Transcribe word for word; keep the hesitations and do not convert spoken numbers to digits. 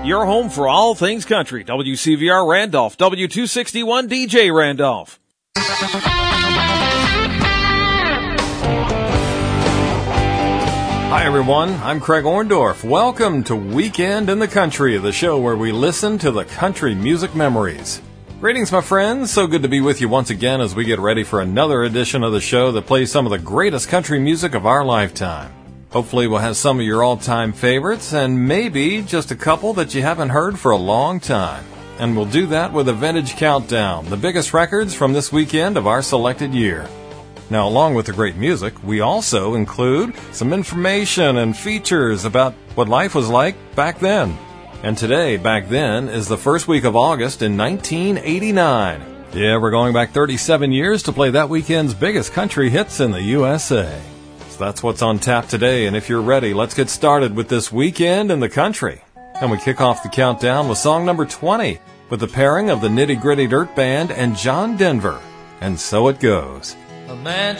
your home for all things country. W C V R Randolph, W two sixty-one D J Randolph. Hi, everyone. I'm Craig Orndorff. Welcome to Weekend in the Country, the show where we listen to the country music memories. Greetings, my friends. So good to be with you once again as we get ready for another edition of the show that plays some of the greatest country music of our lifetime. Hopefully we'll have some of your all-time favorites and maybe just a couple that you haven't heard for a long time. And we'll do that with a vintage countdown, the biggest records from this weekend of our selected year. Now, along with the great music, we also include some information and features about what life was like back then. And today, back then, is the first week of August in nineteen eighty-nine. Yeah, we're going back thirty-seven years to play that weekend's biggest country hits in the U S A. So that's what's on tap today, and if you're ready, let's get started with this Weekend in the Country. And we kick off the countdown with song number twenty, with the pairing of the Nitty Gritty Dirt Band and John Denver. And so it goes. A man